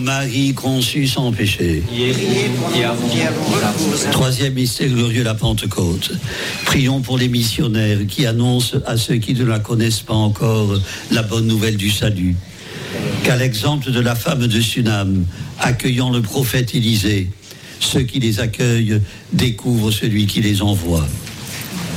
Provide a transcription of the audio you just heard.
Marie conçue sans péché. Troisième mystère glorieux, la Pentecôte. Prions pour les missionnaires qui annoncent à ceux qui ne la connaissent pas encore la bonne nouvelle du salut. Qu'à l'exemple de la femme de Sunam, accueillant le prophète Élisée, ceux qui les accueillent découvrent celui qui les envoie.